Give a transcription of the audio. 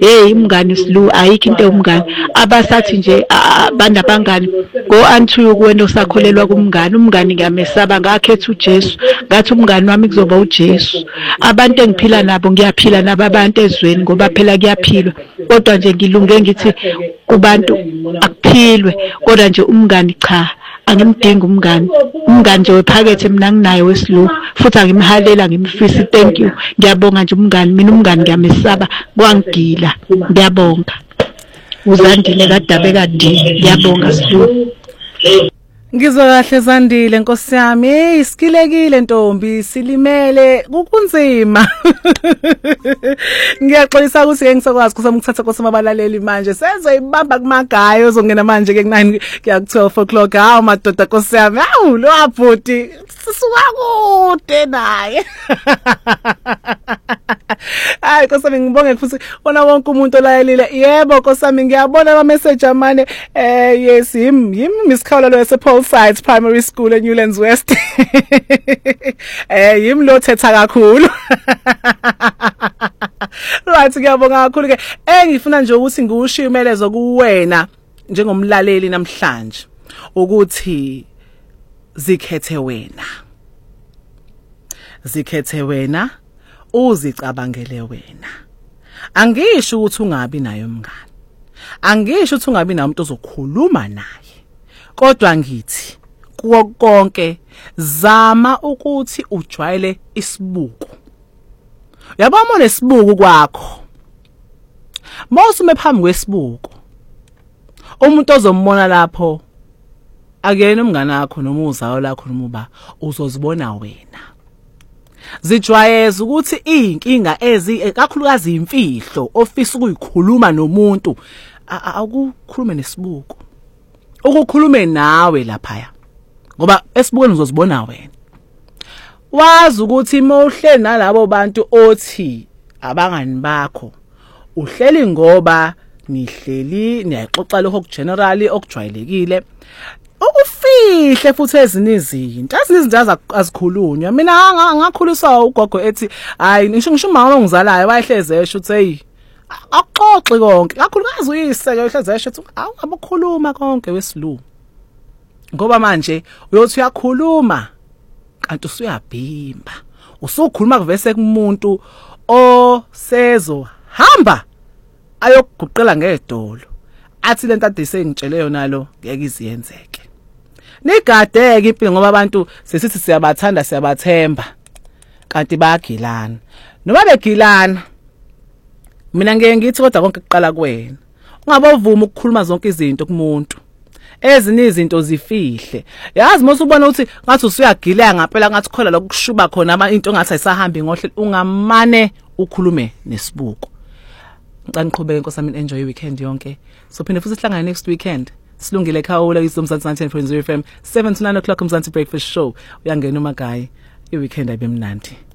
hey umngani Silu ayikho into yomngani abasathi nje banda bangani go antu kuwena osakholelwa kumngani umngani ngiyamesaba ngakhetha uJesu ngathi umngani wami kuzoba uJesu abantu engiphila nabo ngiyaphila nabo abantu ezweni ngoba phela kuyaphilwa kodwa nje ngilunge ngithi kubantu akuphilwe kodwa nje umngani cha angimdingi umngani nje wephakethe mina nginaye weSilu futhi angimhalela ngimfisa thank you ngiyabonga nje umngani mina umngani ngiyamesaba kwangigila ngiyabonga uZandile kadabe kade ngiyabonga Silu Ngizwa kahle Zandile Nkosi yami isikilekile ntombi silimele kukunzima Ngiyaxolisa ukuthi ngeke ngisakwazi ukuthatha kosamabalaleli manje senze ibamba kumagayo ozongena manje ke ku9 kuya ku12 o'clock hawo madoda Nkosi yami hawu lo abhuti sisuka kude naye Hayi Nkosi yami ngibonge futhi bona wonke umuntu olayelile yebo Nkosi yami ngiyabona ama message amane yes yimi Miss Khawula lo Paul Sides Primary School in Newlands West yimi lo thetha kakhulu Right ngiyabonga kakhulu ke engifuna nje ukuthi ngiwushiye imelezo kuwena njengomlaleli namhlanje ukuthi zikhethe wena uzicabangele wena angisho ukuthi ungabi nayo umngane angisho ukuthi ungabi nayo umuntu ozokhuluma naye kodwa ngithi kuwo konke zama ukuthi ujwayele isibuko yabona nesibuko kwakho mawusume phambi kwesibuko umuntu ozombona lapho akuyena umngane wakho noma uzayo lakho noma uba uzozibona wena zijwayeze ukuthi inkinga kakhulukazi imfihlo ofisa ukuyikhuluma nomuntu akukhulume nesibuko ukukhulume nawe laphaya ngoba esibukweni uzozibona wena wazi ukuthi mawuhleli nalabo bantu othi abangani bakho uhleli ngoba nihleli niyaxoxa lokho generally okujwayelekile ukufihle futhi ezinye izinto azikhulunywa mina ngakhuliswa ugogo ethi hayi ngisho umama ongizalayo wayehleze esho uthi hey akuxoxe konke kakhulukazi uyiseke uhleze esho uthi awukhuluma konke weSilu ngoba manje uyothi uyakhuluma kanti usuyabhimba usukhuluma kuvese kumuntu osezo hamba ayokuguqela ngedolo athi lento ade sengitshele yona lo ngeke iziyenzeke nigadeke impilo ngoba abantu sesithi siyabathanda siyabathemba kanti bayagilana noma begilana mina ngeke ngithi kodwa konke kuqala kuwena ungabovuma ukukhuluma zonke izinto kumuntu ezinye izinto zifihle yazi mase ubona ukuthi ngathi usuyagileka ngaphela ngathi khola lokushuba khona into ngathi ayisahambi ngohle ungamane ukhulume nesibuko ngicela niqhubeke Nkosi yami enjoy weekend yonke so phinde futhi sihlangane next weekend silungile Khawula izomzansi 10.0 FM 7 to 9 o'clock umzansi breakfast show uyangena uMagayi iweekend ayibemnandi